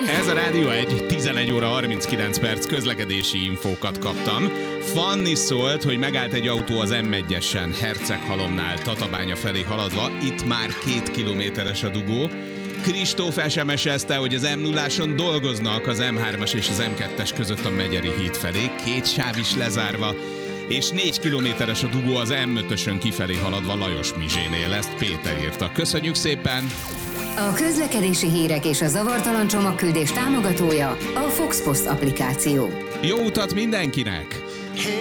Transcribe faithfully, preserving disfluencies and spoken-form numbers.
Ez a Rádió egy, tizenegy óra harminckilenc perc, közlekedési infókat kaptam. Fanni szólt, hogy megállt egy autó az em egyesen Herceghalomnál Tatabánya felé haladva, itt már két kilométeres a dugó. Kristóf es em es-ezte, hogy az em nulláson dolgoznak az em hármas és az em kettes között a Megyeri híd felé, két sáv is lezárva, és négy kilométeres a dugó az em ötösön kifelé haladva Lajos Mizsénél, ezt Péter írta. Köszönjük szépen! A közlekedési hírek és a zavartalan csomagküldés támogatója a Fox Post applikáció. Jó utat mindenkinek!